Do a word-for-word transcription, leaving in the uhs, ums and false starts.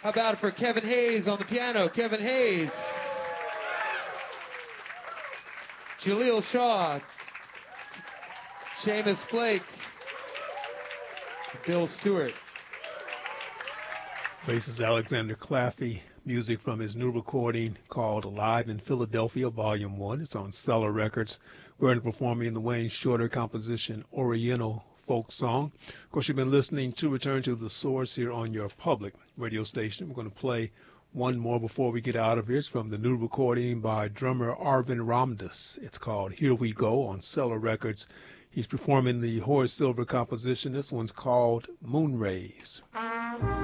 How about it for Kevin Hayes on the piano? Kevin Hayes. Jaleel Shaw. Seamus Blake. Bill Stewart. This is Alexander Claffey, music from his new recording called Live in Philadelphia, Volume one. It's on Cellar Records. We're performing the Wayne Shorter composition, Oriental Folk Song. Of course, you've been listening to Return to the Source here on your public radio station. We're going to play one more before we get out of here. It's from the new recording by drummer Arvin Ramdas. It's called Here We Go on Cellar Records. He's performing the Horace Silver composition. This one's called Moon Rays.